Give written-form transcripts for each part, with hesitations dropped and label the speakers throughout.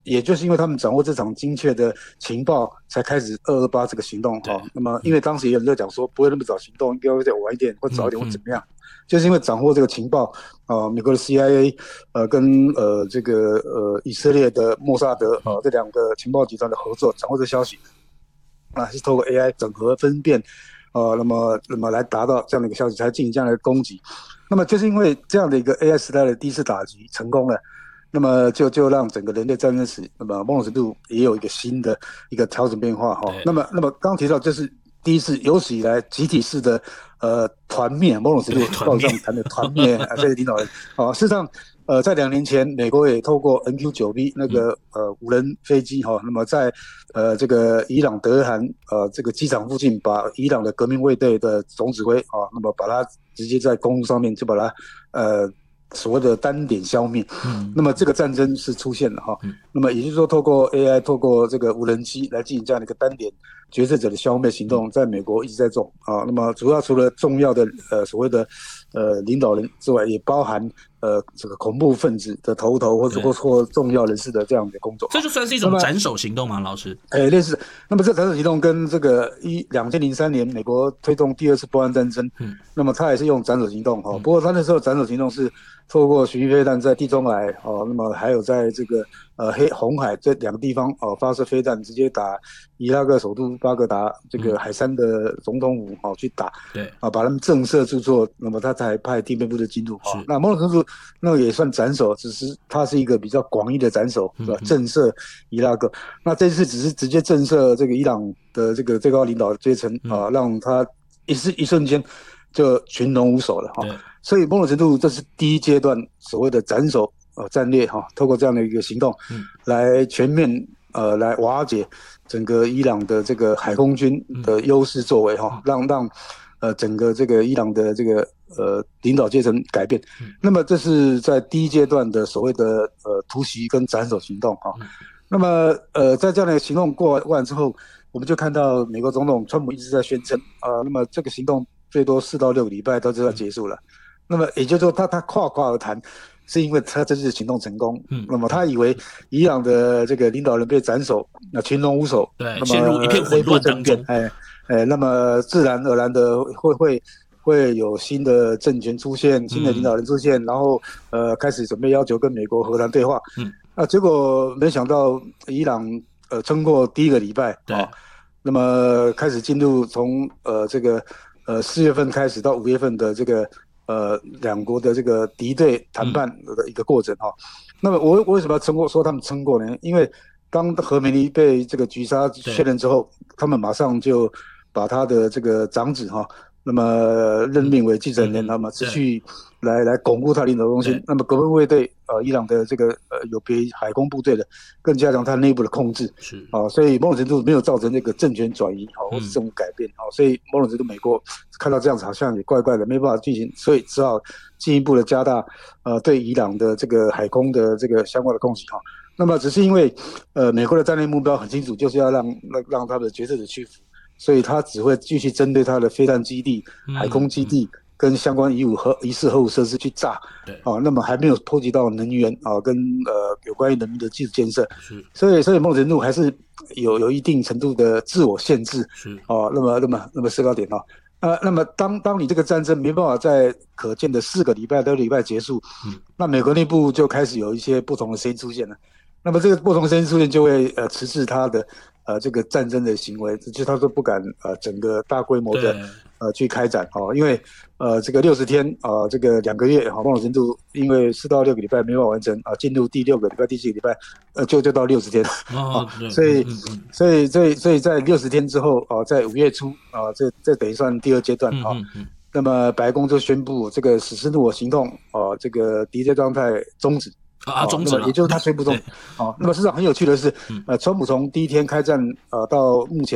Speaker 1: 也就是因为他们掌握这场精确的情报，才开始228这个行动哈。那么因为当时也有人在讲说，不会那么早行动，应该会再晚一点或早一点或怎么样，就是因为掌握这个情报，美国的 CIA，跟以色列的莫萨德这两个情报集团的合作，掌握这消息，是透过 AI 整合分辨，那么来达到这样的一个消息，才进行这样的攻击。那么就是因为这样的一个 AI 时代的第一次打击成功了。那么就让整个人类战争史，那么某种程度也有一个新的一个调整变化哈。那么刚提到这是第一次有史以来集体式的团灭，某种程度报纸上谈的团灭这些领导人事实上在2年前，美国也透过 NQ9B 那个无人飞机哈，那么在这个伊朗德黑兰这个机场附近，把伊朗的革命卫队的总指挥那么把他直接在公路上面就把他所谓的单点消灭，那么这个战争是出现了哈，那么也就是说，透过 AI，透过这个无人机来进行这样的一个单点决策者的消灭行动，在美国一直在做那么主要除了重要的所谓的领导人之外，也包含这个恐怖分子的头或重要人士的这样的工作，
Speaker 2: 这就算是一种斩首行动吗？老师？
Speaker 1: 类似。那么这斩首行动跟这个2003年美国推动第2次波湾战争，那么他也是用斩首行动不过他那时候斩首行动是透过巡弋飞弹在地中海那么还有在这个红海这两个地方发射飞弹，直接打伊拉克首都巴格达这个海山的总统府去打，
Speaker 2: 对
Speaker 1: 把他们震慑住之后，那么他才派地面部队进入那某种程度那个也算斩首，只是它是一个比较广义的斩首，是吧？震慑伊拉克。那这次只是直接震慑这个伊朗的这个最高领导阶层让他一瞬间就群龙无首了所以某种程度这是第一阶段所谓的斩首战略透过这样的一个行动来全面来瓦解整个伊朗的这个海空军的优势作为让整个这个伊朗的这个领导阶层改变。那么这是在第一阶段的所谓的突袭跟斩首行动那么在这样的行动过完之后，我们就看到美国总统川普一直在宣称那么这个行动最多4到6个礼拜到就要结束了。那么也就是说他夸而谈，是因为他这次行动成功。那么他以为伊朗的这个领导人被斩首，那群龙无首，
Speaker 2: 对，
Speaker 1: 那么
Speaker 2: 陷入一片混乱当中。
Speaker 1: 那么自然而然的会有新的政权出现，新的领导人出现，然后开始准备要求跟美国和谈对话。结果没想到伊朗撑过第1个礼拜那么开始进入从这个4月份开始到5月份的这个两国的这个敌对谈判的一个过程那么我为什么要说他们撑过呢？因为当何梅尼被这个狙杀确认之后，他们马上就把他的这个长子那么任命为继承人，那么持续来巩固他领导中心。那么革命卫队伊朗的这个有别海空部队的，更加强他内部的控制。所以某种程度没有造成那个政权转移或是政府改变所以某种程度美国看到这样子好像也怪怪的，没办法进行，所以只好进一步的加大对伊朗的这个海空的这个相关的攻击那么只是因为美国的战略目标很清楚，就是要让他的决策者屈服。所以他只会继续针对他的飞弹基地、海空基地跟相关疑似核武设施去炸，那么还没有波及到能源跟有关于人民的基础建设，所以某种程度还是有一定程度的自我限制，那么思考点那么当你这个战争没办法在可见的4个礼拜、6个礼拜结束，那美国内部就开始有一些不同的声音出现了。那么这个不同的声音出现，就会迟滞他的这个战争的行为，就是他说不敢整个大规模的去开展因为这个60天这个2个月某种程度，因为4到6个礼拜没办法完成进入第6个礼拜、第7个礼拜就到60天所以在60天之后在5月初这等于算第2阶段那么白宫就宣布这个实施怒火行动这个敌对状态终止。
Speaker 2: 终止了，
Speaker 1: 也就是他宣布中那么事实上很有趣的是川普从第1天开战到目前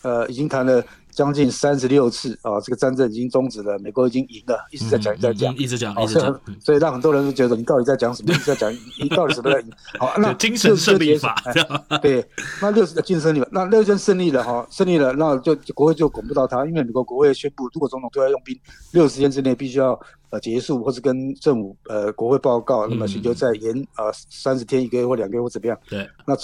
Speaker 1: 已经谈了将近36次啊，这个战争已经终止了，美国已经赢了，一直在讲，
Speaker 2: 一直讲，
Speaker 1: 所以让很多人都觉得你到底在讲什么？你在讲你到底什么在赢？好，那
Speaker 2: 精神胜利法，
Speaker 1: 对，那60精神胜利法，那60天胜利了哈，胜利了，那就国会就管不到他，因为美国国会宣布，如果总统对外用兵60天之内必须要结束，或是跟政府国会报告，那么请求再延30天、1个月或2个月或怎么样？
Speaker 2: 对，
Speaker 1: 那